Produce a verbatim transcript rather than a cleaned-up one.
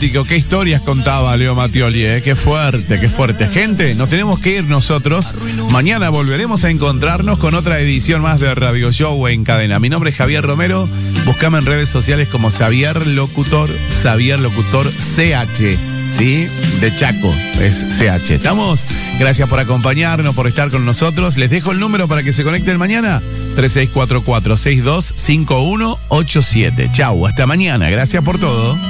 Báltico. Qué historias contaba Leo Mattioli, ¿eh? Qué fuerte, qué fuerte. Gente, nos tenemos que ir nosotros. Mañana volveremos a encontrarnos con otra edición más de Radio Show en cadena. Mi nombre es Javier Romero. Buscame en redes sociales como Xavier Locutor, Xavier Locutor C H. ¿Sí? De Chaco, es C H. ¿Estamos? Gracias por acompañarnos, por estar con nosotros. Les dejo el número para que se conecten mañana. tres seis cuatro cuatro, seis dos cinco uno ocho siete. Chau, hasta mañana. Gracias por todo.